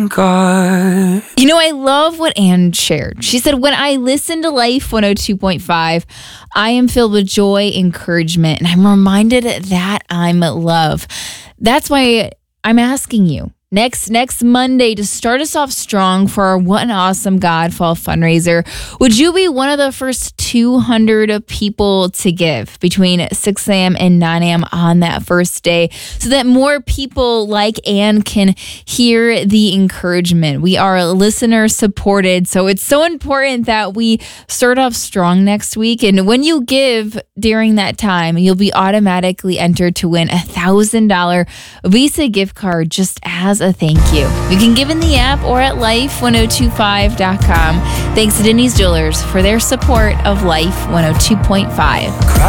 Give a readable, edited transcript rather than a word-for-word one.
God. You know, I love what Anne shared. She said, when I listen to Life 102.5, I am filled with joy, encouragement, and I'm reminded that I'm loved. That's why I'm asking you next Monday to start us off strong for our What an Awesome God Fall fundraiser. Would you be one of the first 200 people to give between 6 a.m. and 9 a.m. on that first day so that more people like Anne can hear the encouragement? We are listener supported, so it's so important that we start off strong next week. And when you give during that time, you'll be automatically entered to win $1,000 Visa gift card just as a thank you. You can give in the app or at life1025.com. Thanks to Denny's Jewelers for their support of Life 102.5.